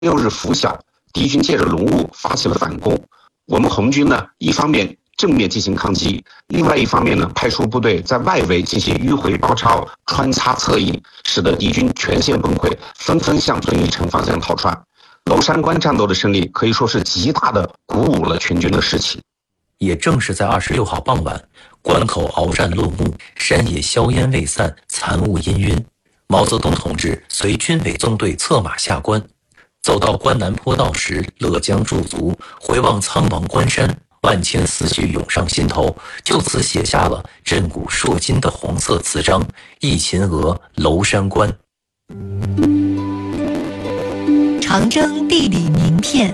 日拂晓，敌军借着浓雾发起了反攻。我们红军呢，一方面正面进行抗击，另外一方面呢，派出部队在外围进行迂回包抄、穿插策应，使得敌军全线崩溃，纷纷向遵义城方向逃窜。娄山关战斗的胜利可以说是极大的鼓舞了全军的士气。 也正是在26号傍晚，关口鏖战落幕，山野硝烟未散，残雾氤氲。毛泽东同志随军委纵队策马下关，走到关南坡道时，勒将驻足，回望苍茫关山，万千思绪涌上心头，就此写下了震古烁今的红色词章《忆秦娥娄山关》。 长征地理名片。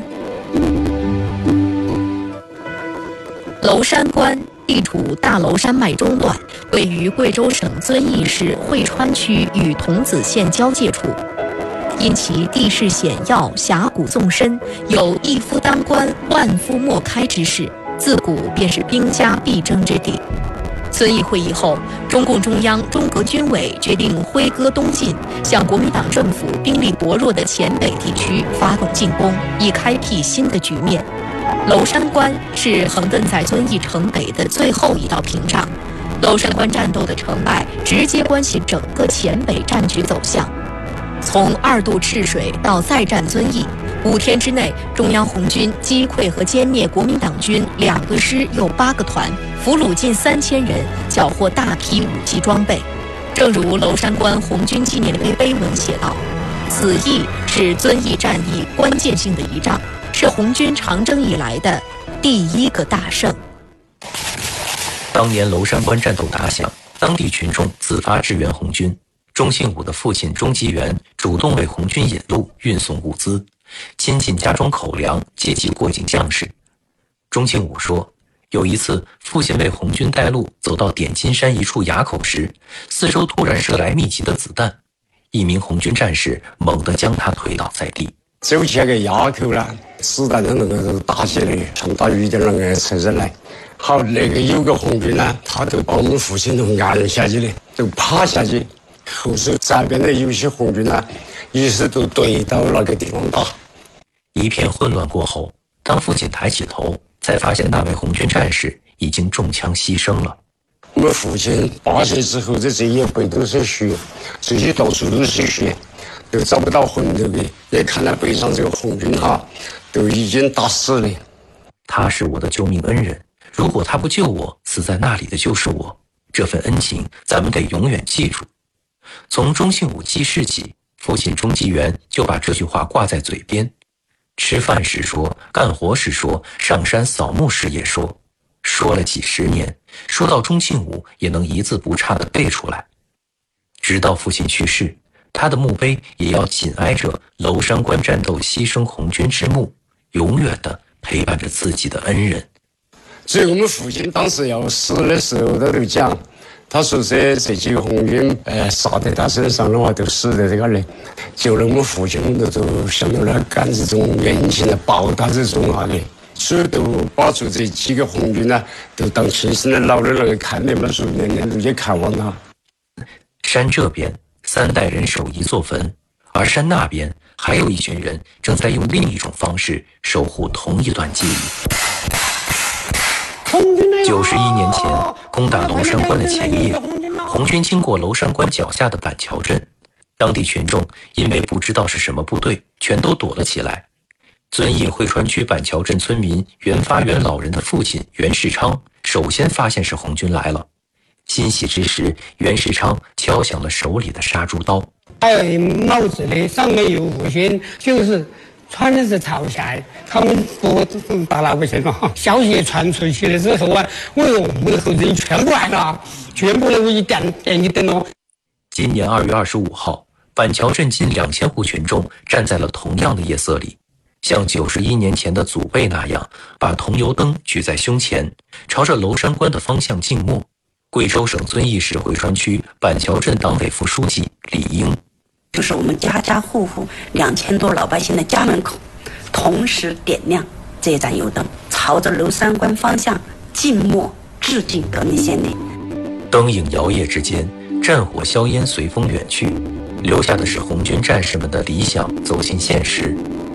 娄山关地处大娄山脉中段，位于贵州省遵义市会川区与桐梓县交界处。因其地势险要、峡谷纵深，有一夫当关、万夫莫开之势，自古便是兵家必争之地。遵义会议后，中共中央、中革军委决定挥戈东进，向国民党政府兵力薄弱的黔北地区发动进攻，以开辟新的局面。娄山关是横亘在遵义城北的最后一道屏障，娄山关战斗的成败直接关系整个黔北战局走向。从2渡赤水到再战遵义，5天之内，中央红军击溃和歼灭国民党军2个师又8个团，俘虏近3000人，缴获大批武器装备。正如娄山关红军纪念碑碑文写道：“此役是遵义战役关键性的一仗，是红军长征以来的第1个大胜。” 当年娄山关战斗打响，当地群众自发支援红军。钟庆武的父亲钟吉元主动为红军引路、运送物资，亲戚家中口粮，接济过境将士。钟庆武说，有一次父亲为红军带路，走到点金山一处垭口时，四周突然射来密集的子弹，一名红军战士猛地将他推倒在地。 走起那个垭口呢，子弹的那个打起来，从打雨点那个车子来。好，那个有个红军呢，他就把我们父亲都按下去了，就趴下去。后手这边的有些红军呢，于是都对到那个地方打。 一片混乱过后，当父亲抬起头，才发现那位红军战士已经中枪牺牲了。 我们父亲8岁之后，这一背都是血，这些到处都是血，都找不到魂头的。也看到背上这个红军哈，都已经打死了。 他是我的救命恩人，如果他不救我，死在那里的就是我。这份恩情，咱们得永远记住。从钟庆武记事起，父亲钟吉元就把这句话挂在嘴边，吃饭时说，干活时说，上山扫墓时也说，说了几10年，说到钟庆武也能一字不差地背出来。直到父亲去世，他的墓碑也要紧挨着娄山关战斗牺牲红军之墓，永远地陪伴着自己的恩人。 所以我们父亲当时要死的时候，他都讲，他说这几个红军杀在他身上的话，都死在这个里。就了我们父亲都想到了干这种冤情的报答这种那个，所以都把住这几个红军呢，都当亲生的老的那个看那本书，年年都去看望他。 山这边3代人守一座坟，而山那边还有一群人正在用另一种方式守护同一段记忆。91年前攻打娄山关的前夜，红军经过娄山关脚下的板桥镇，当地群众因为不知道是什么部队，全都躲了起来。遵义会川区板桥镇村民袁发元老人的父亲袁世昌首先发现是红军来了，欣喜之时，袁世昌敲响了手里的杀猪刀。 还有帽子的上面有五星，就是穿的是朝下，他们不打那个去了。消息传出去了之后啊，我们后人全部来了，全部都一点一灯哦。 今年2月25号，板桥镇近2000户群众站在了同样的夜色里，像91年前的祖辈那样，把桐油灯举在胸前，朝着娄山关的方向静默。贵州省遵义市会川区板桥镇党委副书记李英， 就是我们家家户户2000多老百姓的家门口，同时点亮这盏油灯，朝着娄山关方向静默致敬革命先烈。 灯影摇曳之间，战火硝烟随风远去，留下的是红军战士们的理想走进现实，